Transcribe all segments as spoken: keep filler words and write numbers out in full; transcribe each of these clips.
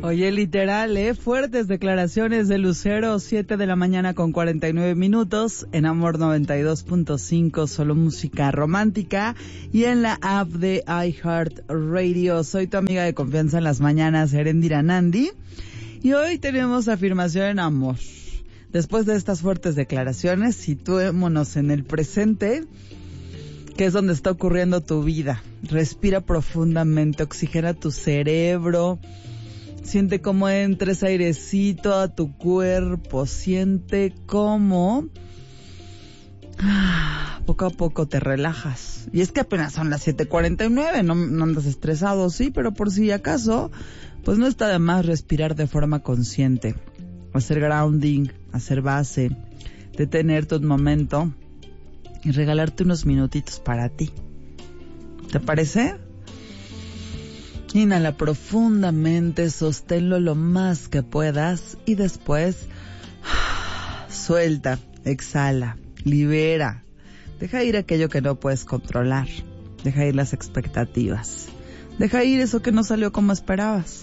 Oye, literal, ¿eh? Fuertes declaraciones de Lucero, siete de la mañana con cuarenta y nueve minutos, en Amor noventa y dos punto cinco, solo música romántica, y en la app de iHeartRadio. Soy tu amiga de confianza en las mañanas, Erendira Nandi, y hoy tenemos afirmación en amor. Después de estas fuertes declaraciones, situémonos en el presente, que es donde está ocurriendo tu vida. Respira profundamente, oxigena tu cerebro. Siente cómo entra ese airecito a tu cuerpo. Siente cómo ah, poco a poco te relajas. Y es que apenas son las siete cuarenta y nueve, no, no andas estresado, sí, pero por si acaso, pues no está de más respirar de forma consciente. Hacer grounding, hacer base, detenerte un momento y regalarte unos minutitos para ti. ¿Te parece? Inhala profundamente, sosténlo lo más que puedas y después suelta, exhala, libera. Deja ir aquello que no puedes controlar. Deja ir las expectativas. Deja ir eso que no salió como esperabas.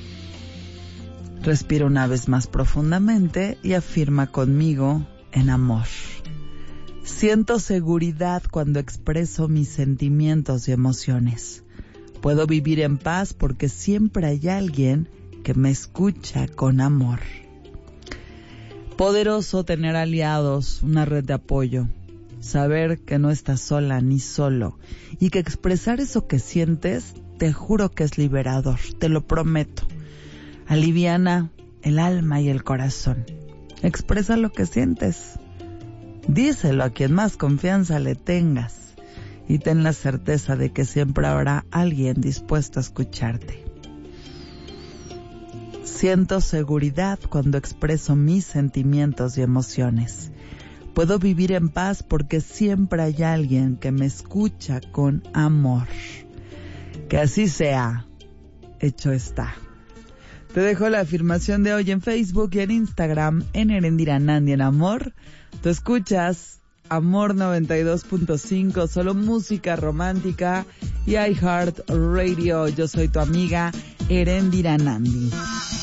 Respira una vez más profundamente y afirma conmigo en amor. Siento seguridad cuando expreso mis sentimientos y emociones. Puedo vivir en paz porque siempre hay alguien que me escucha con amor. Poderoso tener aliados, una red de apoyo. Saber que no estás sola ni solo. Y que expresar eso que sientes, te juro que es liberador, te lo prometo. Aliviana el alma y el corazón. Expresa lo que sientes. Díselo a quien más confianza le tengas. Y ten la certeza de que siempre habrá alguien dispuesto a escucharte. Siento seguridad cuando expreso mis sentimientos y emociones. Puedo vivir en paz porque siempre hay alguien que me escucha con amor. Que así sea. Hecho está. Te dejo la afirmación de hoy en Facebook y en Instagram, en Erendira Nandi en Amor. Tú escuchas Amor noventa y dos punto cinco, solo música romántica y iHeartRadio. Yo soy tu amiga Erendira Nandi.